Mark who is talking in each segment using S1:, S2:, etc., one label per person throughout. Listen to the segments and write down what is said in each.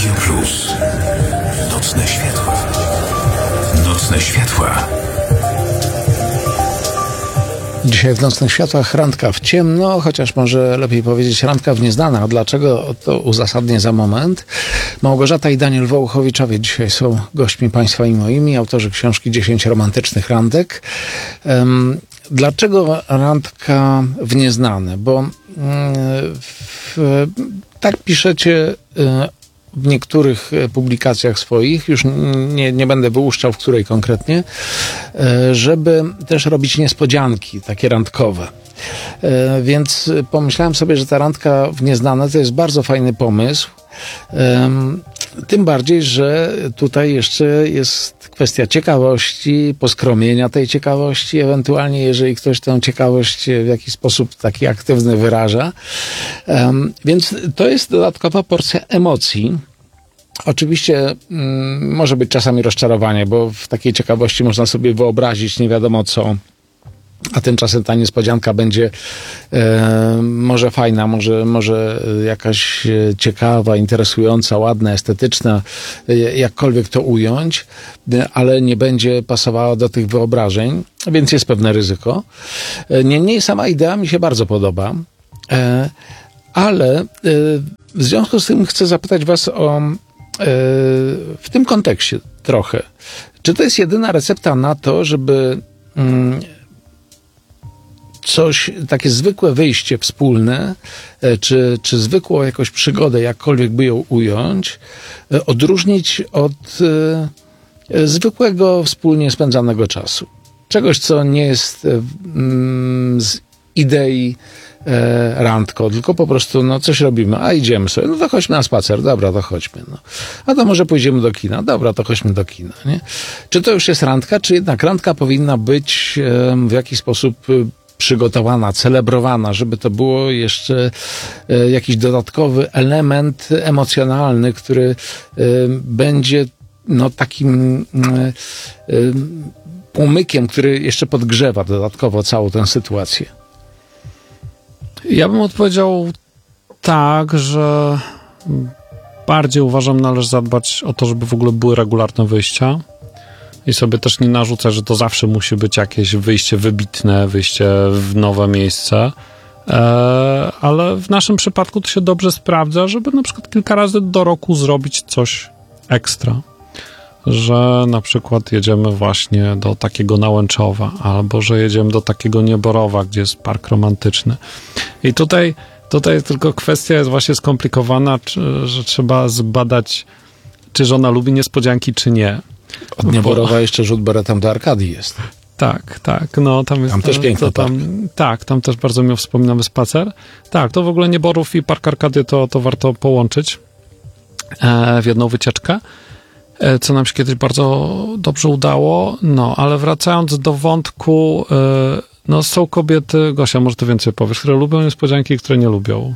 S1: Radio Plus. Nocne światła. Nocne światła.
S2: Dzisiaj w Nocnych Światłach randka w ciemno, chociaż może lepiej powiedzieć randka w nieznane. A dlaczego? To uzasadnię za moment. Małgorzata i Daniel Wołuchowiczowie dzisiaj są gośćmi Państwa i moimi, autorzy książki 10 romantycznych randek. Dlaczego randka w nieznane? Bo tak piszecie w niektórych publikacjach swoich, już nie będę wyłuszczał, w której konkretnie, żeby też robić niespodzianki, takie randkowe. Więc pomyślałem sobie, że ta randka w nieznane to jest bardzo fajny pomysł. Tym bardziej, że tutaj jeszcze jest kwestia ciekawości, poskromienia tej ciekawości, ewentualnie jeżeli ktoś tę ciekawość w jakiś sposób taki aktywny wyraża. Więc to jest dodatkowa porcja emocji. Oczywiście może być czasami rozczarowanie, bo w takiej ciekawości można sobie wyobrazić nie wiadomo co, a tymczasem ta niespodzianka będzie może fajna, może jakaś ciekawa, interesująca, ładna, estetyczna, jakkolwiek to ująć, ale nie będzie pasowała do tych wyobrażeń, więc jest pewne ryzyko. Niemniej sama idea mi się bardzo podoba, ale w związku z tym chcę zapytać was o w tym kontekście trochę. Czy to jest jedyna recepta na to, żeby coś, takie zwykłe wyjście wspólne, czy zwykłą jakąś przygodę, jakkolwiek by ją ująć, odróżnić od zwykłego, wspólnie spędzanego czasu? Czegoś, co nie jest z idei randko, tylko po prostu coś robimy, a idziemy sobie, to chodźmy na spacer, dobra, to chodźmy. A to może pójdziemy do kina, dobra, to chodźmy do kina. Nie? Czy to już jest randka, czy jednak randka powinna być w jakiś sposób przygotowana, celebrowana, żeby to było jeszcze jakiś dodatkowy element emocjonalny, który będzie takim płomykiem, który jeszcze podgrzewa dodatkowo całą tę sytuację.
S3: Ja bym odpowiedział tak, że bardziej uważam, należy zadbać o to, żeby w ogóle były regularne wyjścia i sobie też nie narzucać, że to zawsze musi być jakieś wyjście wybitne, wyjście w nowe miejsce, ale w naszym przypadku to się dobrze sprawdza, żeby na przykład kilka razy do roku zrobić coś ekstra. Że na przykład jedziemy właśnie do takiego Nałęczowa, albo że jedziemy do takiego Nieborowa, gdzie jest park romantyczny. I tutaj tylko kwestia jest właśnie skomplikowana, że trzeba zbadać, czy żona lubi niespodzianki, czy nie.
S2: Od Nieborowa jeszcze rzut beretem do Arkadii jest.
S3: Tak. No, tam
S2: też piękny park.
S3: Tak, tam też bardzo miło wspominamy spacer. Tak, to w ogóle Nieborów i park Arkady to warto połączyć w jedną wycieczkę, co nam się kiedyś bardzo dobrze udało. No, ale wracając do wątku, są kobiety, Gosia, może ty więcej powiesz, które lubią niespodzianki i które nie lubią.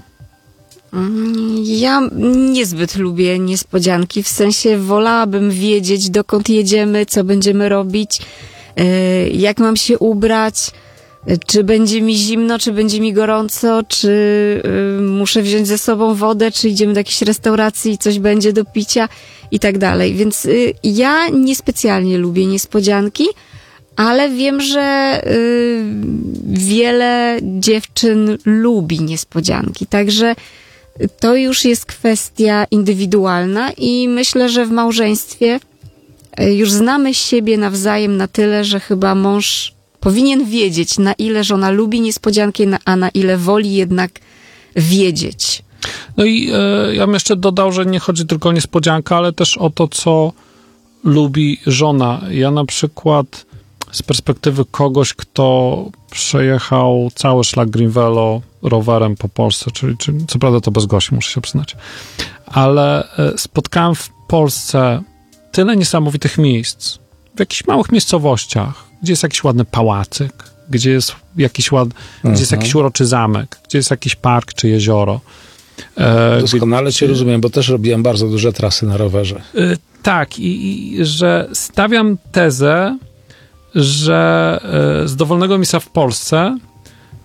S4: Ja niezbyt lubię niespodzianki, w sensie wolałabym wiedzieć, dokąd jedziemy, co będziemy robić, jak mam się ubrać, czy będzie mi zimno, czy będzie mi gorąco, czy muszę wziąć ze sobą wodę, czy idziemy do jakiejś restauracji i coś będzie do picia i tak dalej. Więc ja niespecjalnie lubię niespodzianki, ale wiem, że wiele dziewczyn lubi niespodzianki, także to już jest kwestia indywidualna i myślę, że w małżeństwie już znamy siebie nawzajem na tyle, że chyba mąż powinien wiedzieć, na ile żona lubi niespodzianki, a na ile woli jednak wiedzieć.
S3: No i ja bym jeszcze dodał, że nie chodzi tylko o niespodziankę, ale też o to, co lubi żona. Ja na przykład z perspektywy kogoś, kto przejechał cały szlak Greenvelo rowerem po Polsce, czyli co prawda to bez Gosi, muszę się przyznać, ale spotkałem w Polsce tyle niesamowitych miejsc, w jakichś małych miejscowościach, gdzie jest jakiś ładny pałacyk, gdzie jest jakiś gdzie jest jakiś uroczy zamek, gdzie jest jakiś park czy jezioro.
S2: Doskonale cię rozumiem, bo też robiłem bardzo duże trasy na rowerze.
S3: Tak, i że stawiam tezę, że z dowolnego miejsca w Polsce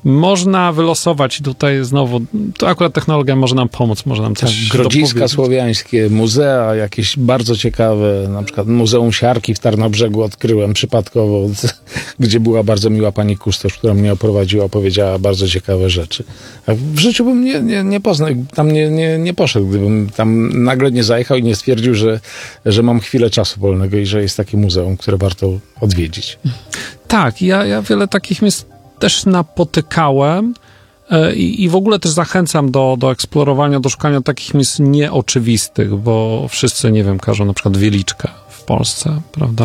S3: Można wylosować i tutaj znowu, to akurat technologia może nam pomóc, może nam coś
S2: Grodziska
S3: dopowiedzieć.
S2: słowiańskie, muzea jakieś bardzo ciekawe, na przykład Muzeum Siarki w Tarnobrzegu odkryłem przypadkowo, gdzie była bardzo miła pani kustosz, która mnie oprowadziła, powiedziała bardzo ciekawe rzeczy. A w życiu bym nie poznał, tam nie poszedł, gdybym tam nagle nie zajechał i nie stwierdził, że mam chwilę czasu wolnego i że jest takie muzeum, które warto odwiedzić.
S3: Tak, ja wiele takich miejsc też napotykałem i w ogóle też zachęcam do eksplorowania, do szukania takich miejsc nieoczywistych, bo wszyscy, nie wiem, każą na przykład Wieliczkę w Polsce, prawda,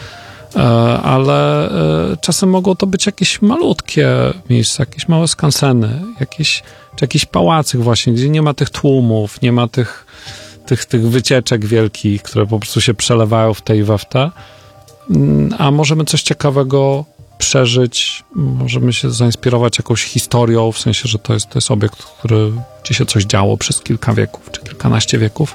S3: ale czasem mogą to być jakieś malutkie miejsca, jakieś małe skanseny, czy jakiś pałacyk właśnie, gdzie nie ma tych tłumów, nie ma tych wycieczek wielkich, które po prostu się przelewają w te i we w te, a możemy coś ciekawego przeżyć, możemy się zainspirować jakąś historią, w sensie, że to jest obiekt, gdzie się coś działo przez kilka wieków, czy kilkanaście wieków.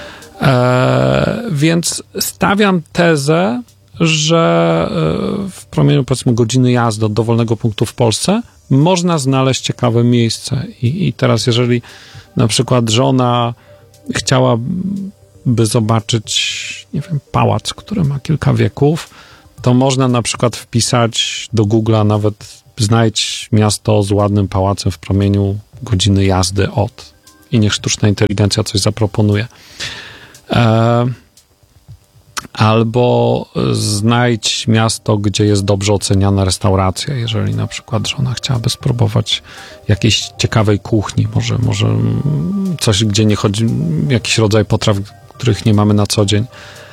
S3: Więc stawiam tezę, że w promieniu, powiedzmy, godziny jazdy od dowolnego punktu w Polsce można znaleźć ciekawe miejsce. I teraz, jeżeli na przykład żona chciałaby zobaczyć, nie wiem, pałac, który ma kilka wieków, to można na przykład wpisać do Google'a nawet znajdź miasto z ładnym pałacem w promieniu godziny jazdy od i niech sztuczna inteligencja coś zaproponuje. Albo znajdź miasto, gdzie jest dobrze oceniana restauracja, jeżeli na przykład żona chciałaby spróbować jakiejś ciekawej kuchni, może coś, gdzie nie chodzi, jakiś rodzaj potraw, których nie mamy na co dzień.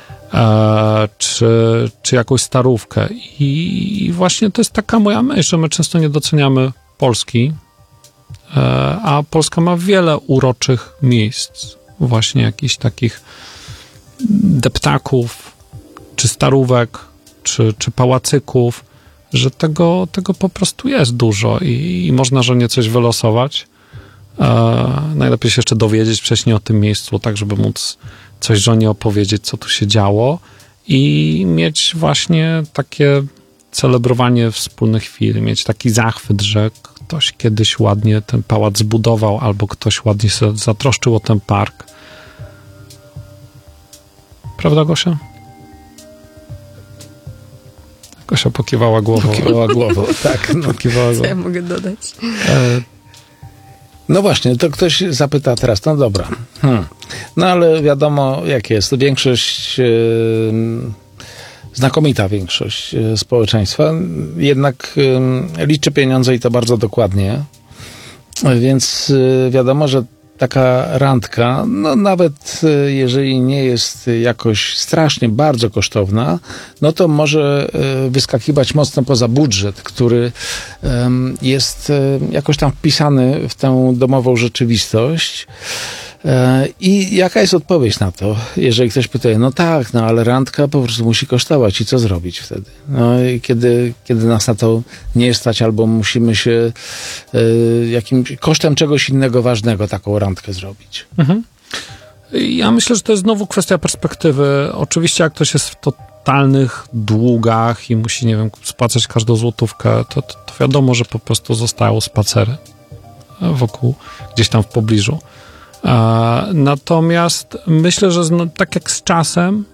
S3: Czy jakąś starówkę. I właśnie to jest taka moja myśl, że my często nie doceniamy Polski, a Polska ma wiele uroczych miejsc, właśnie jakichś takich deptaków, czy starówek, czy pałacyków, że tego po prostu jest dużo i można żonie coś wylosować. Najlepiej się jeszcze dowiedzieć wcześniej o tym miejscu, tak żeby móc coś żonie opowiedzieć, co tu się działo i mieć właśnie takie celebrowanie wspólnych chwil, mieć taki zachwyt, że ktoś kiedyś ładnie ten pałac zbudował albo ktoś ładnie się zatroszczył o ten park. Prawda, Gosia? Gosia pokiwała głową.
S2: Tak. No.
S3: Pokiwała głową.
S4: Co ja mogę dodać?
S2: No właśnie, to ktoś zapyta teraz, no dobra, no ale wiadomo jak jest, większość, znakomita większość społeczeństwa jednak liczy pieniądze i to bardzo dokładnie, więc wiadomo, że taka randka, no nawet jeżeli nie jest jakoś strasznie bardzo kosztowna, no to może wyskakiwać mocno poza budżet, który jest jakoś tam wpisany w tę domową rzeczywistość. I jaka jest odpowiedź na to? Jeżeli ktoś pyta, no tak, no ale randka po prostu musi kosztować i co zrobić wtedy? No i kiedy nas na to nie stać albo musimy się jakimś kosztem czegoś innego ważnego taką randkę zrobić.
S3: Mhm. Ja myślę, że to jest znowu kwestia perspektywy. Oczywiście jak ktoś jest w totalnych długach i musi, nie wiem, spłacać każdą złotówkę, to wiadomo, że po prostu zostają spacery wokół, gdzieś tam w pobliżu. Natomiast myślę, że tak jak z czasem,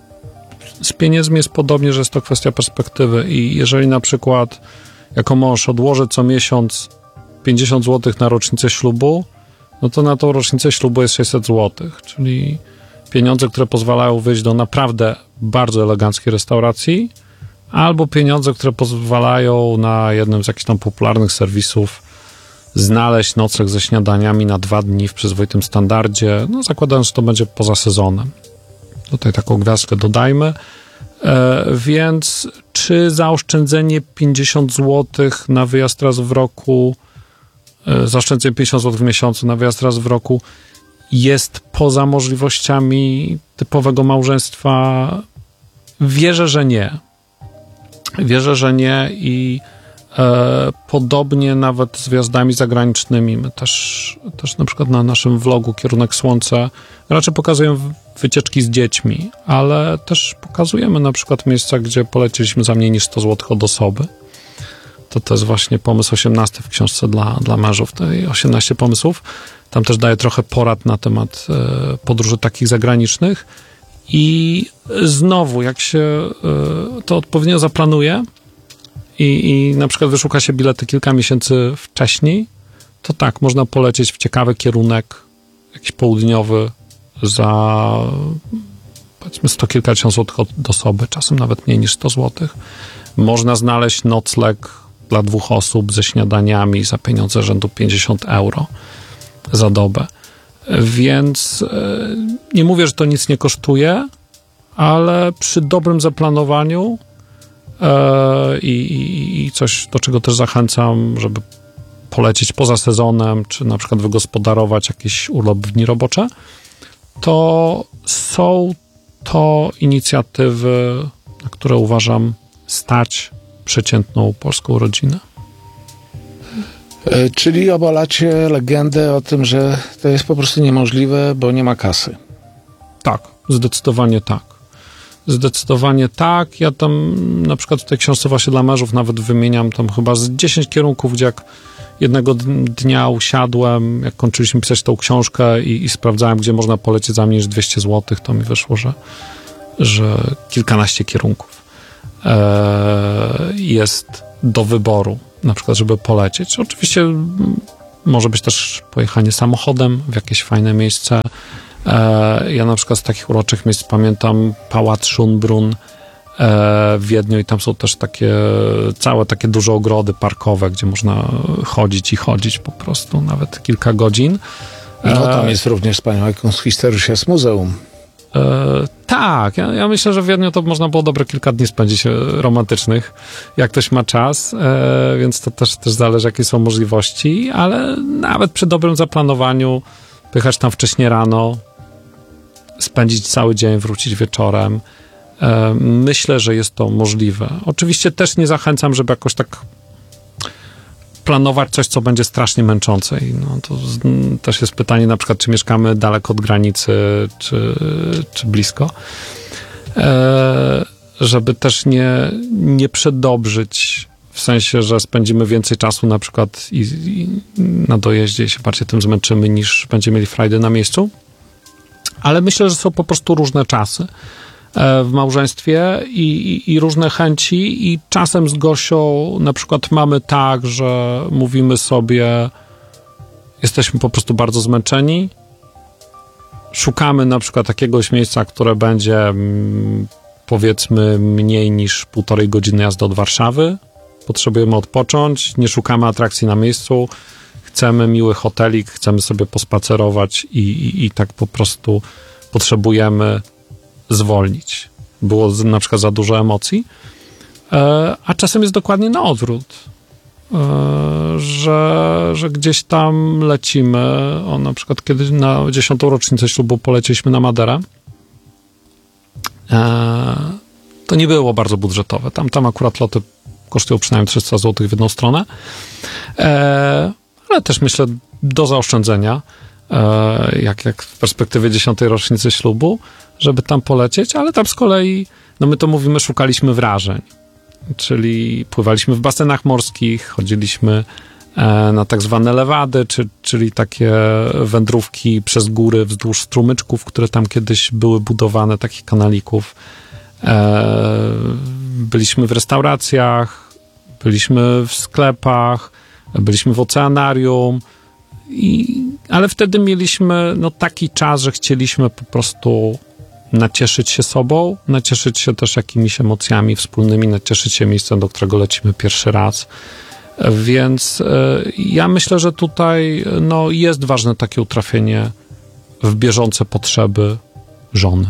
S3: z pieniędzmi jest podobnie, że jest to kwestia perspektywy i jeżeli na przykład jako mąż odłożę co miesiąc 50 zł na rocznicę ślubu, no to na tą rocznicę ślubu jest 600 zł, czyli pieniądze, które pozwalają wyjść do naprawdę bardzo eleganckiej restauracji, albo pieniądze, które pozwalają na jednym z jakichś tam popularnych serwisów znaleźć nocleg ze śniadaniami na 2 dni w przyzwoitym standardzie, no zakładając, że to będzie poza sezonem. Tutaj taką gwiazdkę dodajmy. Więc czy zaoszczędzenie 50 zł na wyjazd raz w roku, zaoszczędzenie 50 zł w miesiącu na wyjazd raz w roku jest poza możliwościami typowego małżeństwa? Wierzę, że nie. Wierzę, że nie i podobnie nawet z wyjazdami zagranicznymi. My też na przykład na naszym vlogu Kierunek Słońca raczej pokazujemy wycieczki z dziećmi, ale też pokazujemy na przykład miejsca, gdzie poleciliśmy za mniej niż 100 zł od osoby. To jest właśnie pomysł 18 w książce dla mężów, tej 18 pomysłów. Tam też daje trochę porad na temat podróży takich zagranicznych. I znowu, jak się to odpowiednio zaplanuje i na przykład wyszuka się bilety kilka miesięcy wcześniej, to tak, można polecieć w ciekawy kierunek, jakiś południowy, za powiedzmy 100 kilkadziesiąt złotych od osoby, czasem nawet mniej niż 100 złotych. Można znaleźć nocleg dla 2 osób ze śniadaniami za pieniądze rzędu 50 euro za dobę. Więc nie mówię, że to nic nie kosztuje, ale przy dobrym zaplanowaniu i coś, do czego też zachęcam, żeby polecieć poza sezonem, czy na przykład wygospodarować jakiś urlop w dni robocze, to są to inicjatywy, na które uważam stać przeciętną polską rodzinę.
S2: Czyli obalacie legendę o tym, że to jest po prostu niemożliwe, bo nie ma kasy.
S3: Tak, zdecydowanie tak. Zdecydowanie tak. Ja tam na przykład w tej książce właśnie dla mężów nawet wymieniam tam chyba z 10 kierunków, gdzie jak jednego dnia usiadłem, jak kończyliśmy pisać tą książkę i sprawdzałem, gdzie można polecieć za mniej niż 200 zł, to mi wyszło, że kilkanaście kierunków jest do wyboru, na przykład, żeby polecieć. Oczywiście może być też pojechanie samochodem w jakieś fajne miejsce. Ja na przykład z takich uroczych miejsc pamiętam Pałac Schönbrunn w Wiedniu i tam są też całe takie duże ogrody parkowe, gdzie można chodzić po prostu nawet kilka godzin.
S2: No tam jest również wspaniałe Kunsthistorisches Muzeum.
S3: Tak, ja myślę, że w Wiedniu to można było dobre kilka dni spędzić romantycznych, jak ktoś ma czas, więc to też zależy, jakie są możliwości, ale nawet przy dobrym zaplanowaniu pojechać tam wcześnie rano, spędzić cały dzień, wrócić wieczorem. Myślę, że jest to możliwe. Oczywiście też nie zachęcam, żeby jakoś tak planować coś, co będzie strasznie męczące. I no, to też jest pytanie na przykład, czy mieszkamy daleko od granicy, czy blisko. Żeby też nie przedobrzyć, w sensie, że spędzimy więcej czasu na przykład i na dojeździe i się bardziej tym zmęczymy, niż będziemy mieli frajdy na miejscu. Ale myślę, że są po prostu różne czasy w małżeństwie i różne chęci i czasem z Gosią na przykład mamy tak, że mówimy sobie, jesteśmy po prostu bardzo zmęczeni, szukamy na przykład jakiegoś miejsca, które będzie powiedzmy mniej niż 1,5 godziny jazdy od Warszawy, potrzebujemy odpocząć, nie szukamy atrakcji na miejscu, chcemy miły hotelik, chcemy sobie pospacerować i tak po prostu potrzebujemy zwolnić. Było na przykład za dużo emocji, a czasem jest dokładnie na odwrót, że gdzieś tam lecimy. Na przykład kiedyś na 10. rocznicę ślubu polecieliśmy na Maderę. To nie było bardzo budżetowe. Tam akurat loty kosztują przynajmniej 300 zł w jedną stronę, ale też myślę do zaoszczędzenia, jak w perspektywie 10. rocznicy ślubu, żeby tam polecieć, ale tam z kolei, no my to mówimy, szukaliśmy wrażeń, czyli pływaliśmy w basenach morskich, chodziliśmy na tak zwane lewady, czyli takie wędrówki przez góry wzdłuż strumyczków, które tam kiedyś były budowane, takich kanalików. Byliśmy w restauracjach, byliśmy w sklepach, byliśmy w oceanarium, ale wtedy mieliśmy taki czas, że chcieliśmy po prostu nacieszyć się sobą, nacieszyć się też jakimiś emocjami wspólnymi, nacieszyć się miejscem, do którego lecimy pierwszy raz. Więc ja myślę, że tutaj jest ważne takie utrafienie w bieżące potrzeby żony.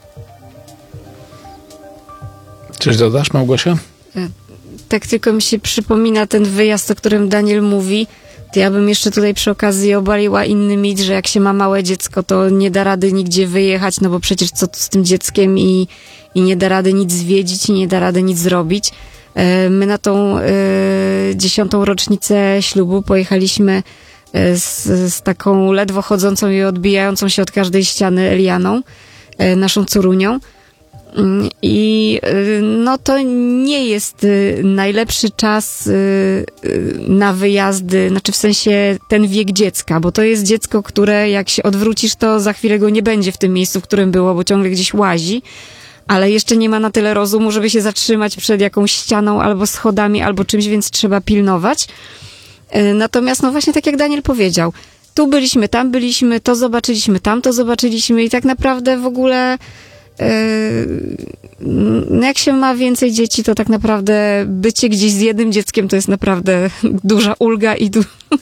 S2: Coś dodasz, Małgosia?
S4: Tak tylko mi się przypomina ten wyjazd, o którym Daniel mówi. To ja bym jeszcze tutaj przy okazji obaliła inny mit, że jak się ma małe dziecko, to nie da rady nigdzie wyjechać, no bo przecież co z tym dzieckiem i nie da rady nic zwiedzić i nie da rady nic zrobić. My na tą 10. rocznicę ślubu pojechaliśmy z taką ledwo chodzącą i odbijającą się od każdej ściany Elianą, naszą córunią. I no to nie jest najlepszy czas na wyjazdy, znaczy w sensie ten wiek dziecka, bo to jest dziecko, które jak się odwrócisz, to za chwilę go nie będzie w tym miejscu, w którym było, bo ciągle gdzieś łazi, ale jeszcze nie ma na tyle rozumu, żeby się zatrzymać przed jakąś ścianą albo schodami, albo czymś, więc trzeba pilnować. Natomiast no właśnie tak jak Daniel powiedział, tu byliśmy, tam byliśmy, to zobaczyliśmy, tamto zobaczyliśmy i tak naprawdę w ogóle jak się ma więcej dzieci, to tak naprawdę bycie gdzieś z jednym dzieckiem to jest naprawdę duża ulga i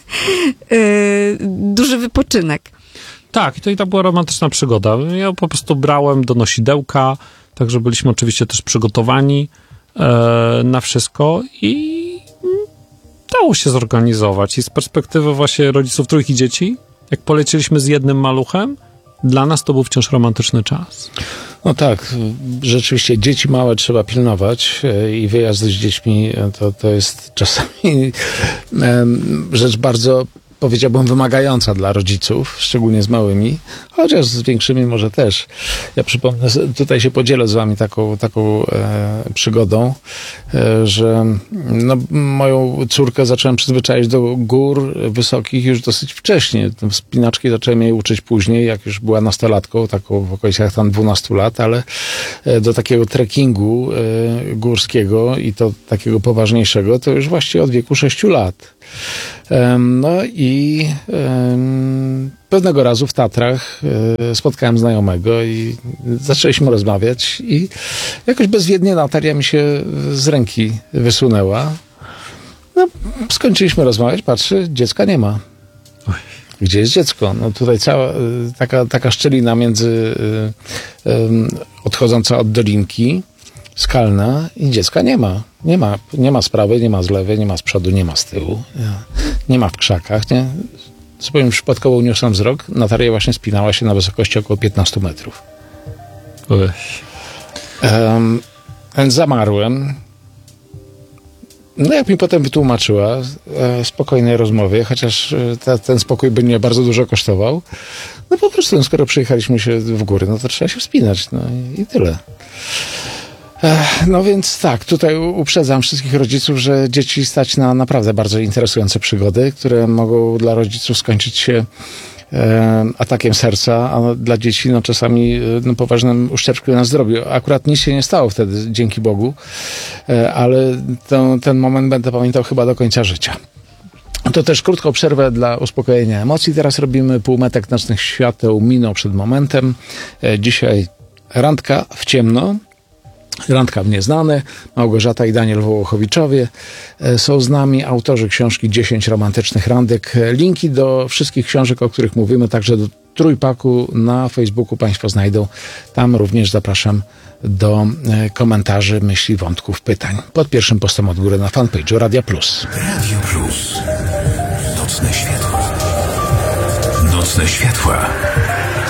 S4: duży wypoczynek.
S3: Tak, i to i tak była romantyczna przygoda. Ja po prostu brałem do nosidełka, także byliśmy oczywiście też przygotowani na wszystko i dało się zorganizować. I z perspektywy właśnie rodziców trójki dzieci, jak polecieliśmy z jednym maluchem, dla nas to był wciąż romantyczny czas.
S2: No tak, rzeczywiście dzieci małe trzeba pilnować i wyjazdy z dziećmi to jest czasami rzecz bardzo, powiedziałbym, wymagająca dla rodziców, szczególnie z małymi, chociaż z większymi może też. Ja przypomnę, tutaj się podzielę z wami taką przygodą, że no, moją córkę zacząłem przyzwyczaić do gór wysokich już dosyć wcześnie. Wspinaczki zacząłem jej uczyć później, jak już była nastolatką, taką w okolicach tam 12 lat, ale do takiego trekkingu górskiego i to takiego poważniejszego, to już właściwie od wieku 6 lat. No i pewnego razu w Tatrach spotkałem znajomego i zaczęliśmy rozmawiać i jakoś bezwiednie Natalia mi się z ręki wysunęła. No, skończyliśmy rozmawiać, patrzę, dziecka nie ma. Gdzie jest dziecko? No tutaj cała taka szczelina między odchodząca od dolinki, skalna i dziecka nie ma. Nie ma z prawej, nie ma z lewej, nie ma z przodu, nie ma z tyłu. Nie ma w krzakach. Nie? Zupełnie przypadkowo uniosłem wzrok. Natalia właśnie spinała się na wysokości około 15 metrów. Więc zamarłem. No jak mi potem wytłumaczyła w spokojnej rozmowie, chociaż ten spokój by mnie bardzo dużo kosztował, no po prostu no, skoro przyjechaliśmy się w góry, no to trzeba się wspinać. No i tyle. No więc tak, tutaj uprzedzam wszystkich rodziców, że dzieci stać na naprawdę bardzo interesujące przygody, które mogą dla rodziców skończyć się atakiem serca, a dla dzieci no czasami no, poważnym uszczerbkiem na zdrowiu. Akurat nic się nie stało wtedy, dzięki Bogu, ale ten moment będę pamiętał chyba do końca życia. To też krótką przerwę dla uspokojenia emocji. Teraz robimy półmetek nocnych świateł, minął przed momentem. Dzisiaj randka w ciemno. Randka w nieznane. Małgorzata i Daniel Wołochowiczowie są z nami, autorzy książki 10 romantycznych randek. Linki do wszystkich książek, o których mówimy, także do trójpaku na Facebooku Państwo znajdą. Tam również zapraszam do komentarzy, myśli, wątków, pytań. Pod pierwszym postem od góry na fanpage'u Radia Plus.
S1: Radio Plus. Nocne światła. Nocne światła.